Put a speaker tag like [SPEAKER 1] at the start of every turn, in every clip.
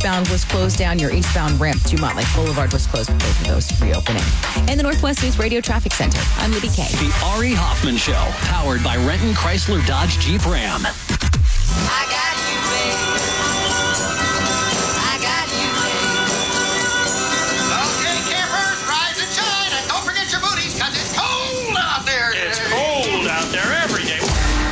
[SPEAKER 1] westbound was closed down. Your eastbound ramp to Motlake Boulevard was closed. Both of those reopening. And the Northwest News Radio Traffic Center. I'm Libby Kay.
[SPEAKER 2] The Ari Hoffman Show, powered by Renton Chrysler Dodge Jeep Ram.
[SPEAKER 3] I got you, babe. I got you, babe. Okay, campers, rise and shine, and don't forget your booties, because it's cold out there.
[SPEAKER 4] It's cold out there every day.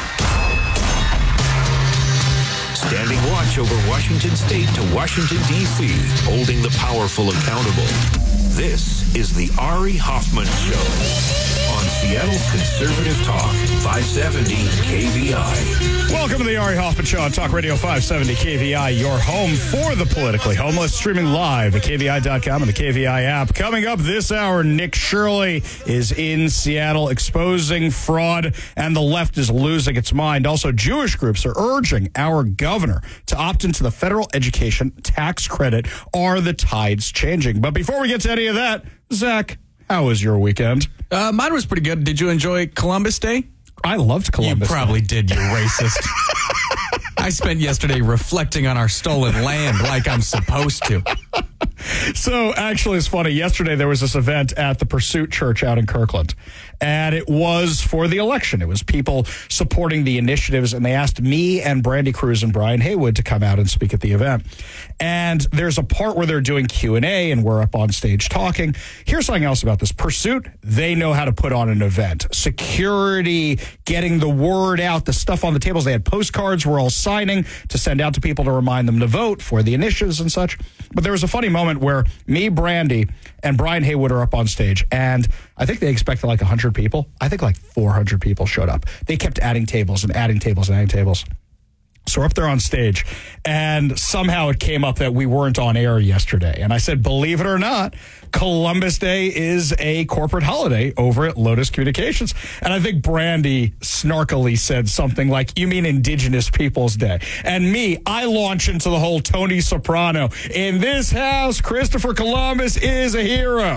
[SPEAKER 5] Standing watch over Washington State to Washington, D.C., holding the powerful accountable. This is the Ari Hoffman Show on Seattle's Conservative Talk, 570 KVI.
[SPEAKER 6] Welcome to the Ari Hoffman Show on Talk Radio 570 KVI, your home for the politically homeless, streaming live at KVI.com and the KVI app. Coming up this hour, Nick Shirley is in Seattle exposing fraud, and the left is losing its mind. Also, Jewish groups are urging our governor to opt into the federal education tax credit. Are the tides changing? But before we get to any of that, Zach, how was your weekend?
[SPEAKER 7] Mine was pretty good. Did you enjoy Columbus Day?
[SPEAKER 6] I loved Columbus
[SPEAKER 7] You probably
[SPEAKER 6] Day.
[SPEAKER 7] did, you racist. I spent yesterday reflecting on our stolen land like I'm supposed to.
[SPEAKER 6] So, actually, it's funny. Yesterday, there was this event at the Pursuit Church out in Kirkland, and it was for the election. It was people supporting the initiatives, and they asked me and Brandy Cruz and Brian Haywood to come out and speak at the event. And there's a part where they're doing Q&A, and we're up on stage talking. Here's something else about this. Pursuit, they know how to put on an event. Security, getting the word out, the stuff on the tables. They had postcards we're all signing to send out to people to remind them to vote for the initiatives and such. But there was a funny moment where me, Brandy, and Brian Haywood are up on stage, and I think they expected like 100 people. I think like 400 people showed up. They kept adding tables and adding tables and adding tables. So we're up there on stage, and somehow it came up that we weren't on air yesterday. And I said, believe it or not, Columbus Day is a corporate holiday over at Lotus Communications. And I think Brandy snarkily said something like, you mean Indigenous Peoples Day? And me, I launch into the whole Tony Soprano. In this house, Christopher Columbus is a hero.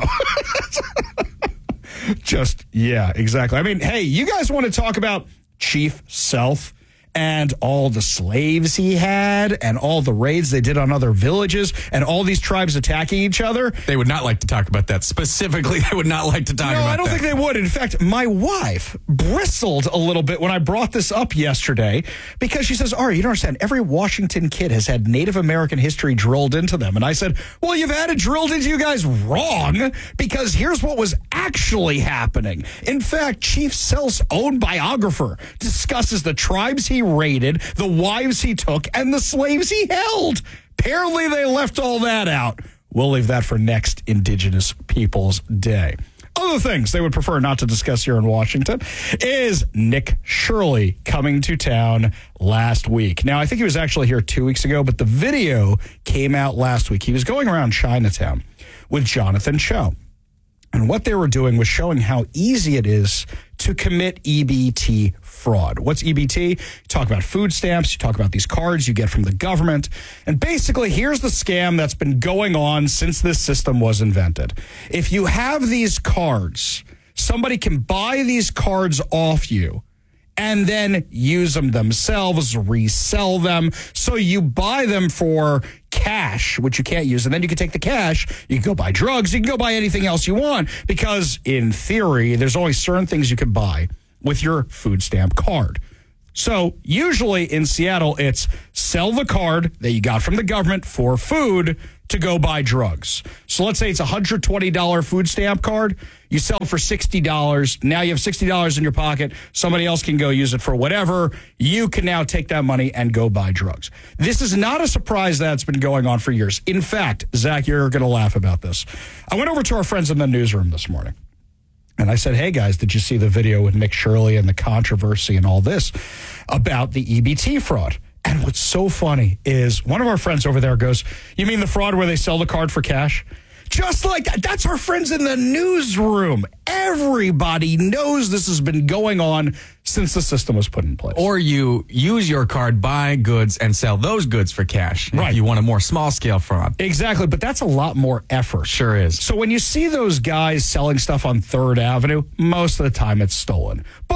[SPEAKER 6] Just, yeah, exactly. I mean, hey, you guys want to talk about Chief Sealth and all the slaves he had and all the raids they did on other villages and all these tribes attacking each other?
[SPEAKER 7] They would not like to talk about that. Specifically, they would not like to talk about that.
[SPEAKER 6] No, I don't think they would. In fact, my wife bristled a little bit when I brought this up yesterday because she says, Ari, you don't understand. Every Washington kid has had Native American history drilled into them. And I said, well, you've had it drilled into you guys wrong, because here's what was actually happening. In fact, Chief Sealth's own biographer discusses the tribes he raided, the wives he took, and the slaves he held. Apparently, they left all that out. We'll leave that for next Indigenous Peoples Day. Other things they would prefer not to discuss here in Washington is Nick Shirley coming to town last week. Now, I think he was actually here 2 weeks ago, but the video came out last week. He was going around Chinatown with Jonathan Cho. And what they were doing was showing how easy it is to commit EBT fraud. What's EBT? You talk about food stamps. You talk about these cards you get from the government. And basically, here's the scam that's been going on since this system was invented. If you have these cards, somebody can buy these cards off you and then use them themselves, resell them. So you buy them for cash, which you can't use, and then you can take the cash, you can go buy drugs, you can go buy anything else you want, because in theory, there's only certain things you can buy with your food stamp card. So usually in Seattle, it's sell the card that you got from the government for food to go buy drugs. So let's say it's a $120 food stamp card. You sell it for $60. Now you have $60 in your pocket. Somebody else can go use it for whatever. You can now take that money and go buy drugs. This is not a surprise that's been going on for years. In fact, Zach, you're going to laugh about this. I went over to our friends in the newsroom this morning. And I said, hey, guys, did you see the video with Nick Shirley and the controversy and all this about the EBT fraud? And what's so funny is one of our friends over there goes, you mean the fraud where they sell the card for cash? Just like that. That's our friends in the newsroom. Everybody knows this has been going on since the system was put in place.
[SPEAKER 7] Or you use your card, buy goods, and sell those goods for cash.
[SPEAKER 6] Right.
[SPEAKER 7] If you want a more small-scale fraud.
[SPEAKER 6] Exactly, but that's a lot more effort.
[SPEAKER 7] Sure is.
[SPEAKER 6] So when you see those guys selling stuff on 3rd Avenue, most of the time it's stolen. But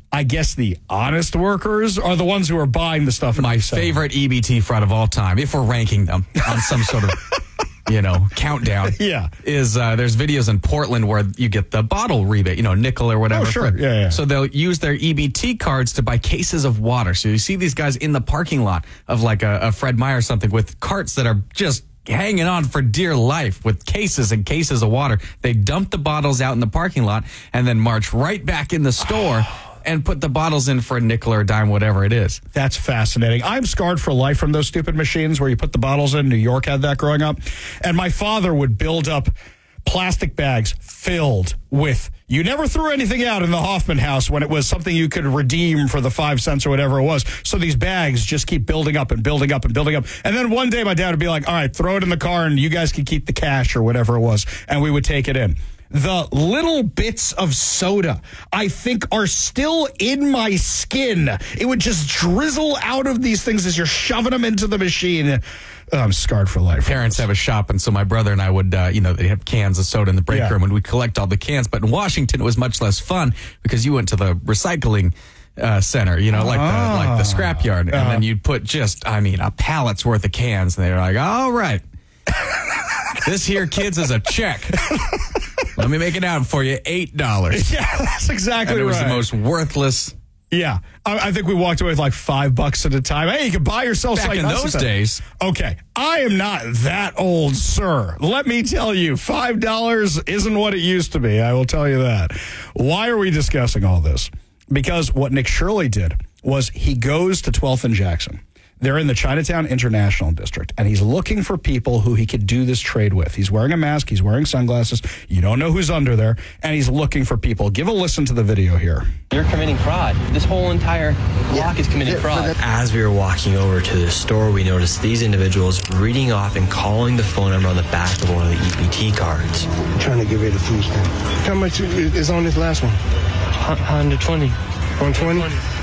[SPEAKER 6] I guess the honest workers are the ones who are buying the stuff.
[SPEAKER 7] My favorite EBT fraud of all time, if we're ranking them on some sort of, countdown.
[SPEAKER 6] Yeah.
[SPEAKER 7] Is there's videos in Portland where you get the bottle rebate, nickel or whatever.
[SPEAKER 6] Oh, sure. Yeah.
[SPEAKER 7] So they'll use their EBT cards to buy cases of water. So you see these guys in the parking lot of like a Fred Meyer or something with carts that are just hanging on for dear life with cases and cases of water. They dump the bottles out in the parking lot and then march right back in the store and put the bottles in for a nickel or a dime, whatever it is.
[SPEAKER 6] That's fascinating. I'm scarred for life from those stupid machines where you put the bottles in. New York had that growing up. And my father would build up plastic bags filled with, you never threw anything out in the Hoffman house when it was something you could redeem for the 5 cents or whatever it was. So these bags just keep building up and building up and building up. And then one day my dad would be like, all right, throw it in the car and you guys can keep the cash or whatever it was. And we would take it in. The little bits of soda, I think, are still in my skin. It would just drizzle out of these things as you're shoving them into the machine. I'm scarred for life.
[SPEAKER 7] Parents have a shop, and so my brother and I would, they have cans of soda in the break room, and we'd collect all the cans. But in Washington, it was much less fun because you went to the recycling center, like the scrapyard, and then you'd put a pallet's worth of cans, and they were like, all right, this here, kids, is a check. Let me make it out for you, $8.
[SPEAKER 6] Yeah, that's exactly right.
[SPEAKER 7] And it was the most worthless.
[SPEAKER 6] Yeah, I think we walked away with like $5 at a time. Hey, you could buy yourself
[SPEAKER 7] back in those days.
[SPEAKER 6] Okay, I am not that old, sir. Let me tell you, $5 isn't what it used to be. I will tell you that. Why are we discussing all this? Because what Nick Shirley did was he goes to 12th and Jackson. They're in the Chinatown International District, and he's looking for people who he could do this trade with. He's wearing a mask. He's wearing sunglasses. You don't know who's under there, and he's looking for people. Give a listen to the video here.
[SPEAKER 8] You're committing fraud. This whole entire block is committing fraud.
[SPEAKER 9] As we were walking over to the store, we noticed these individuals reading off and calling the phone number on the back of one of the EBT cards.
[SPEAKER 10] I'm trying to get rid of food stamp. How much is on this last one?
[SPEAKER 8] 120.
[SPEAKER 10] 120?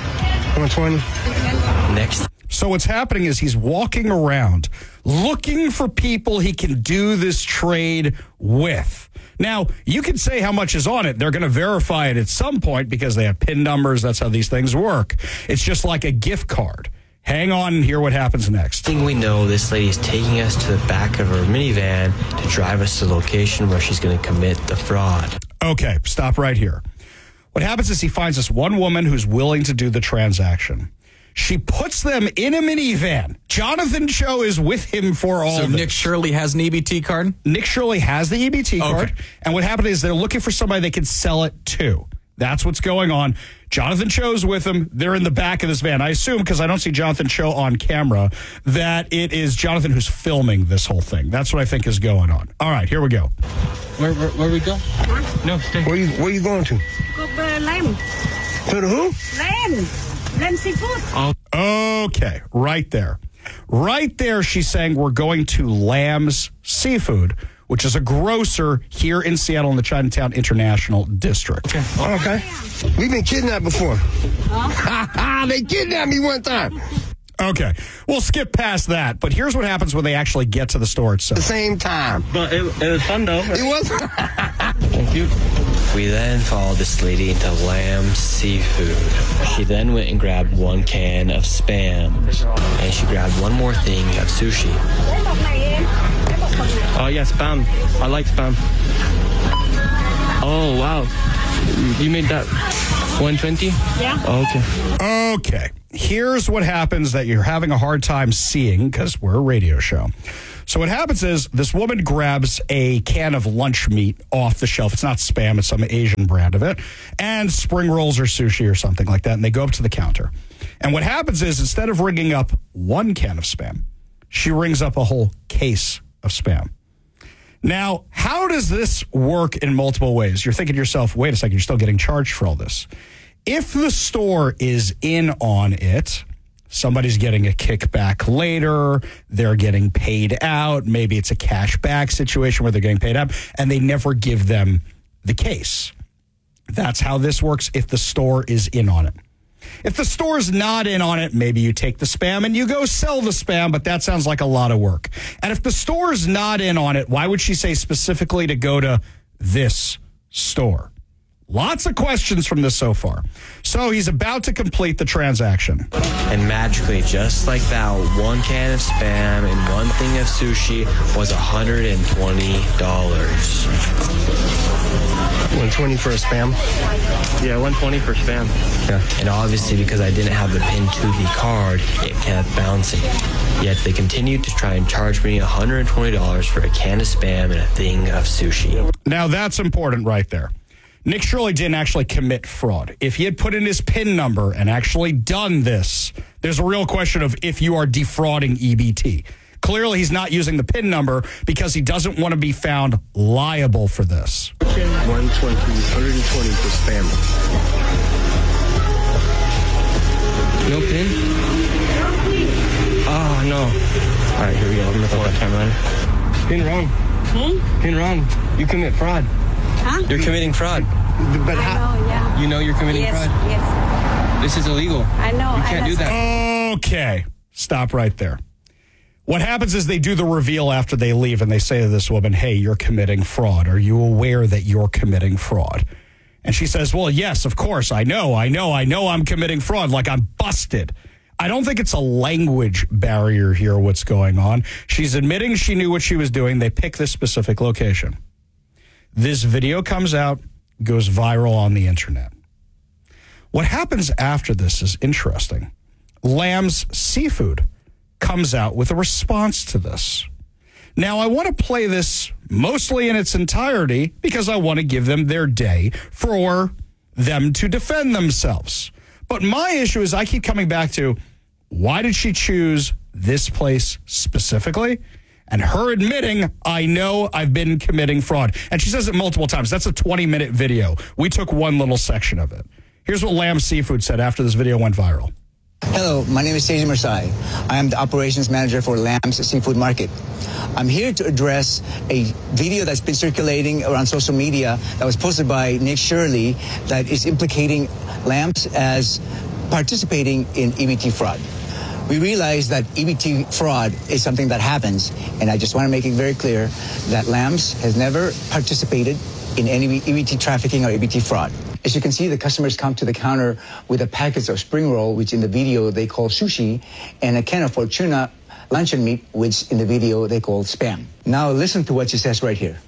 [SPEAKER 10] 120?
[SPEAKER 9] Next.
[SPEAKER 6] So what's happening is he's walking around looking for people he can do this trade with. Now, you can say how much is on it. They're going to verify it at some point because they have PIN numbers. That's how these things work. It's just like a gift card. Hang on and hear what happens next.
[SPEAKER 9] I think we know this lady is taking us to the back of her minivan to drive us to the location where she's going to commit the fraud.
[SPEAKER 6] Okay, stop right here. What happens is he finds this one woman who's willing to do the transaction. She puts them in a minivan. Jonathan Cho is with him for all
[SPEAKER 7] So
[SPEAKER 6] of this.
[SPEAKER 7] Nick Shirley has an EBT card?
[SPEAKER 6] Nick Shirley has the EBT card. And what happened is they're looking for somebody they can sell it to. That's what's going on. Jonathan Cho's with him. They're in the back of this van. I assume, because I don't see Jonathan Cho on camera, that it is Jonathan who's filming this whole thing. That's what I think is going on. All right, here we go.
[SPEAKER 8] Where we go? No, stay.
[SPEAKER 10] Where you going to?
[SPEAKER 11] Go Lamb.
[SPEAKER 10] To the who?
[SPEAKER 11] Lamb. Lamb seafood.
[SPEAKER 6] Okay, right there. Right there, she's saying we're going to Lamb's Seafood, which is a grocer here in Seattle in the Chinatown International District.
[SPEAKER 10] Okay. We've been kidnapped before. Huh? They kidnapped me one time.
[SPEAKER 6] Okay, we'll skip past that, but here's what happens when they actually get to the store itself.
[SPEAKER 10] The same time.
[SPEAKER 8] But it was fun, though.
[SPEAKER 10] It was.
[SPEAKER 8] Thank you.
[SPEAKER 9] We then followed this lady into Lamb's Seafood. She then went and grabbed one can of Spam, and she grabbed one more thing of sushi.
[SPEAKER 8] Oh, yeah, Spam. I like Spam. Oh, wow. You made that 120?
[SPEAKER 11] Yeah.
[SPEAKER 8] Oh, okay.
[SPEAKER 6] Okay, here's what happens that you're having a hard time seeing because we're a radio show. So what happens is this woman grabs a can of lunch meat off the shelf. It's not Spam, it's some Asian brand of it, and spring rolls or sushi or something like that, and they go up to the counter. And what happens is instead of ringing up one can of Spam, she rings up a whole case of Spam. Now, how does this work in multiple ways? You're thinking to yourself, wait a second, you're still getting charged for all this. If the store is in on it, somebody's getting a kickback later, they're getting paid out, maybe it's a cash back situation where they're getting paid out, and they never give them the case. That's how this works if the store is in on it. If the store's not in on it, maybe you take the Spam and you go sell the Spam, but that sounds like a lot of work. And if the store's not in on it, why would she say specifically to go to this store? Lots of questions from this so far. So he's about to complete the transaction.
[SPEAKER 9] And magically, just like that, 1 can of Spam and 1 thing of sushi was $120.
[SPEAKER 10] $120 for a Spam?
[SPEAKER 9] Yeah, $120 for Spam. Yeah. And obviously, because I didn't have the PIN to the card, it kept bouncing. Yet they continued to try and charge me $120 for a can of Spam and a thing of sushi.
[SPEAKER 6] Now, that's important right there. Nick Shirley didn't actually commit fraud. If he had put in his PIN number and actually done this, there's a real question of if you are defrauding EBT. Clearly, he's not using the PIN number because he doesn't want to be found liable for this.
[SPEAKER 10] 120 for Spam.
[SPEAKER 9] No PIN? Oh, no. All right, here we go. I'm going to throw that time on. PIN wrong. PIN wrong. You commit fraud.
[SPEAKER 11] Huh?
[SPEAKER 9] You're committing fraud.
[SPEAKER 10] But how?
[SPEAKER 11] know, yeah.
[SPEAKER 9] You know you're committing fraud.
[SPEAKER 11] Yes.
[SPEAKER 9] This is illegal.
[SPEAKER 11] I know.
[SPEAKER 9] You can't do that.
[SPEAKER 6] Okay, stop right there. What happens is they do the reveal after they leave and they say to this woman, hey, you're committing fraud. Are you aware that you're committing fraud? And she says, well, yes, of course. I know I'm committing fraud, like I'm busted. I don't think it's a language barrier here, what's going on. She's admitting she knew what she was doing. They pick this specific location. This video comes out, goes viral on the internet. What happens after this is interesting. Lamb's Seafood comes out with a response to this. Now, I want to play this mostly in its entirety because I want to give them their day for them to defend themselves. But my issue is I keep coming back to, why did she choose this place specifically? And her admitting, I know I've been committing fraud. And she says it multiple times. That's a 20-minute video. We took one little section of it. Here's what Lamb Seafood said after this video went viral.
[SPEAKER 12] Hello, my name is Teji Marsai. I am the operations manager for Lamb's Seafood Market. I'm here to address a video that's been circulating around social media that was posted by Nick Shirley that is implicating Lamb's as participating in EBT fraud. We realize that EBT fraud is something that happens, and I just want to make it very clear that Lamb's has never participated in any EBT trafficking or EBT fraud. As you can see, the customers come to the counter with a package of spring roll, which in the video they call sushi, and a can of Fortuna luncheon meat, which in the video they call Spam. Now listen to what she says right here.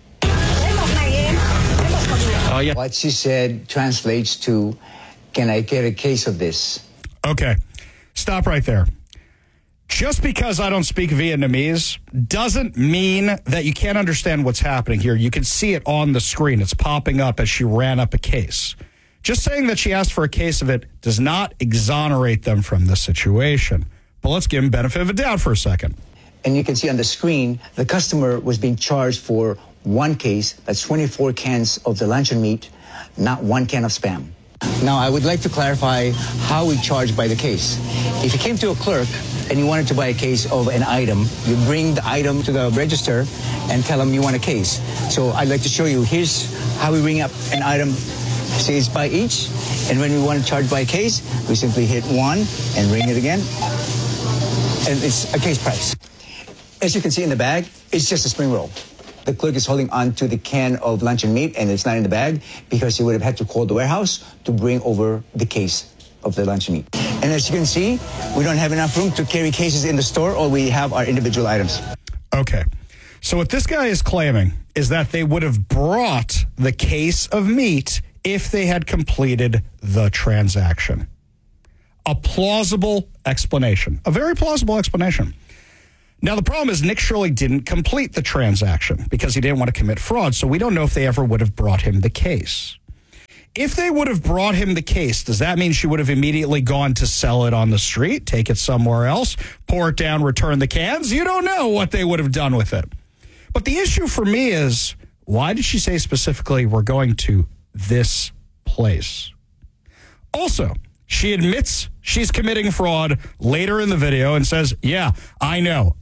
[SPEAKER 9] Oh, yeah.
[SPEAKER 12] What she said translates to, can I get a case of this?
[SPEAKER 6] Okay, stop right there. Just because I don't speak Vietnamese doesn't mean that you can't understand what's happening here. You can see it on the screen. It's popping up as she ran up a case. Just saying that she asked for a case of it does not exonerate them from the situation. But let's give them benefit of a doubt for a second.
[SPEAKER 12] And you can see on the screen, the customer was being charged for 1 case, that's 24 cans of the luncheon meat, not 1 can of Spam. Now, I would like to clarify how we charge by the case. If you came to a clerk and you wanted to buy a case of an item, you bring the item to the register and tell them you want a case. So I'd like to show you, here's how we ring up an item. Say it's by each, and when we want to charge by case, we simply hit 1 and ring it again, and it's a case price. As you can see in the bag, it's just a spring roll. The clerk is holding on to the can of luncheon meat, and it's not in the bag because he would have had to call the warehouse to bring over the case of the luncheon meat. And as you can see, we don't have enough room to carry cases in the store, or we have our individual items.
[SPEAKER 6] Okay. So what this guy is claiming is that they would have brought the case of meat if they had completed the transaction. A plausible explanation. A very plausible explanation. Now, the problem is Nick Shirley didn't complete the transaction because he didn't want to commit fraud, so we don't know if they ever would have brought him the case. If they would have brought him the case, does that mean she would have immediately gone to sell it on the street, take it somewhere else, pour it down, return the cans? You don't know what they would have done with it. But the issue for me is, why did she say specifically we're going to this place? Also, she admits she's committing fraud later in the video and says, yeah, I know.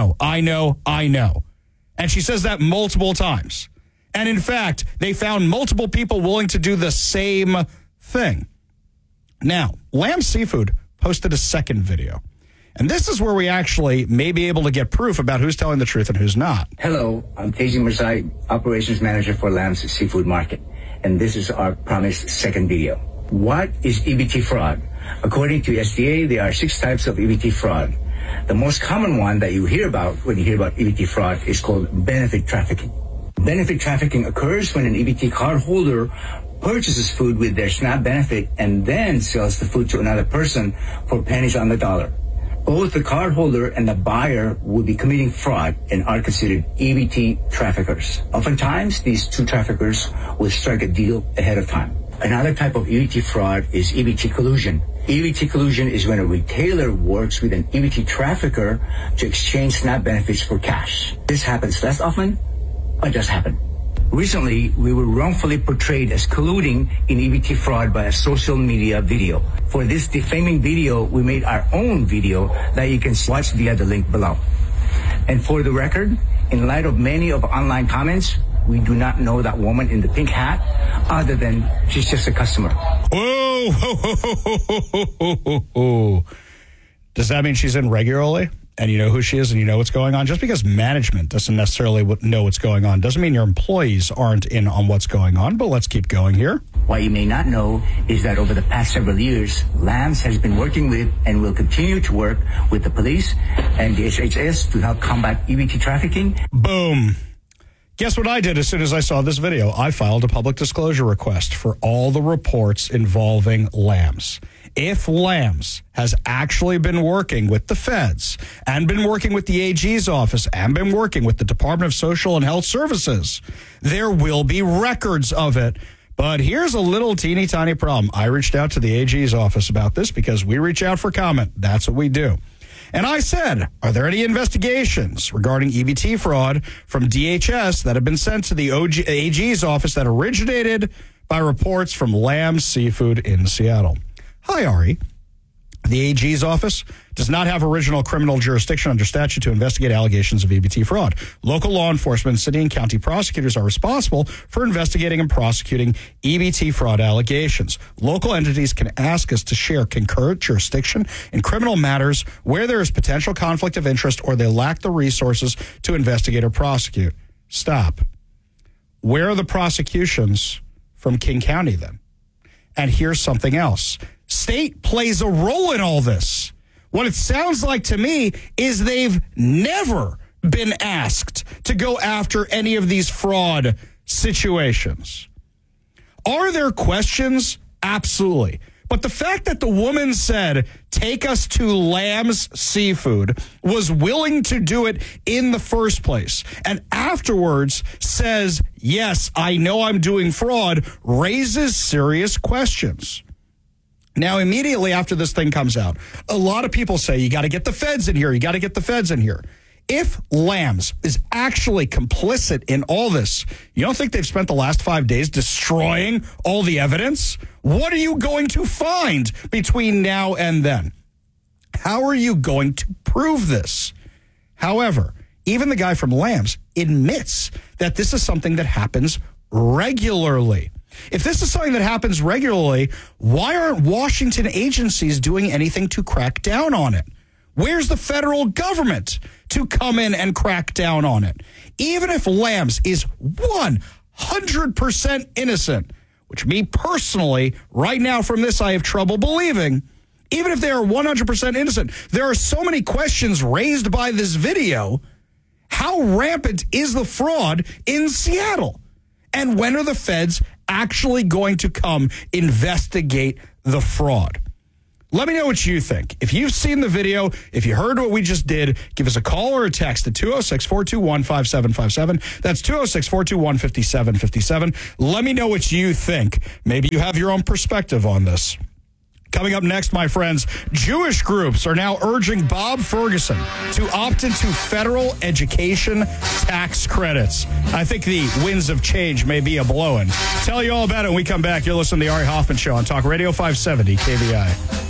[SPEAKER 6] And she says that multiple times. And in fact, they found multiple people willing to do the same thing. Now, Lamb Seafood posted a second video. And this is where we actually may be able to get proof about who's telling the truth and who's not.
[SPEAKER 12] Hello, I'm Teji Marsai, operations manager for Lamb's Seafood Market. and this is our promised second video. What is EBT fraud? According to SDA, there are 6 types of EBT fraud. The most common one that you hear about when you hear about EBT fraud is called benefit trafficking. Benefit trafficking occurs when an EBT card holder purchases food with their SNAP benefit and then sells the food to another person for pennies on the dollar. Both the cardholder and the buyer will be committing fraud and are considered EBT traffickers. Oftentimes, these two traffickers will strike a deal ahead of time. Another type of EBT fraud is EBT collusion. EBT collusion is when a retailer works with an EBT trafficker to exchange SNAP benefits for cash. This happens less often, but does happen. Recently, we were wrongfully portrayed as colluding in EBT fraud by a social media video. For this defaming video, we made our own video that you can watch via the link below. And for the record, in light of many of online comments, we do not know that woman in the pink hat, other than she's just a customer.
[SPEAKER 6] Whoa! Does that mean she's in regularly? And you know who she is and you know what's going on? Just because management doesn't necessarily know what's going on doesn't mean your employees aren't in on what's going on, but let's keep going here.
[SPEAKER 12] What you may not know is that over the past several years, LAMS has been working with and will continue to work with the police and the HHS to help combat EBT trafficking.
[SPEAKER 6] Boom. Guess what I did as soon as I saw this video? I filed a public disclosure request for all the reports involving LAMS. If LAMS has actually been working with the feds and been working with the AG's office and been working with the Department of Social and Health Services, there will be records of it. But here's a little teeny tiny problem. I reached out to the AG's office about this because we reach out for comment. That's what we do. And I said, are there any investigations regarding EBT fraud from DHS that have been sent to the AG's office that originated by reports from LAMS Seafood in Seattle? Hi, Ari. The AG's office does not have original criminal jurisdiction under statute to investigate allegations of EBT fraud. Local law enforcement, city and county prosecutors are responsible for investigating and prosecuting EBT fraud allegations. Local entities can ask us to share concurrent jurisdiction in criminal matters where there is potential conflict of interest or they lack the resources to investigate or prosecute. Stop. Where are the prosecutions from King County then? And here's something else. State plays a role in all this. What it sounds like to me is they've never been asked to go after any of these fraud situations. Are there questions? Absolutely. But the fact that the woman said, take us to LAMS Seafood, was willing to do it in the first place, and afterwards says, yes, I know I'm doing fraud, raises serious questions. Now, immediately after this thing comes out, a lot of people say, you got to get the feds in here. You got to get the feds in here. If LAMS is actually complicit in all this, you don't think they've spent the last 5 days destroying all the evidence? What are you going to find between now and then? How are you going to prove this? However, even the guy from LAMS admits that this is something that happens regularly. If this is something that happens regularly, why aren't Washington agencies doing anything to crack down on it? Where's the federal government to come in and crack down on it? Even if LAMS is 100% innocent, which me personally, right now from this, I have trouble believing, even if they are 100% innocent, there are so many questions raised by this video. How rampant is the fraud in Seattle? And when are the feds actually going to come investigate the fraud? Let me know what you think. If you've seen the video, if you heard what we just did, give us a call or a text at 206-421-5757. That's 206-421-5757. Let me know what you think. Maybe you have your own perspective on this. Coming up next, my friends, Jewish groups are now urging Bob Ferguson to opt into federal education tax credits. I think the winds of change may be a-blowing. Tell you all about it when we come back. You're listening to the Ari Hoffman Show on Talk Radio 570 KVI.